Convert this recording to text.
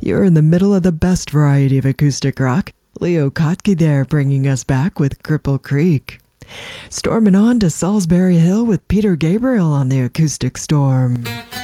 You're in the middle of the best variety of acoustic rock. Leo Kottke there, bringing us back with Cripple Creek. Storming on to Salisbury Hill with Peter Gabriel on the Acoustic Storm.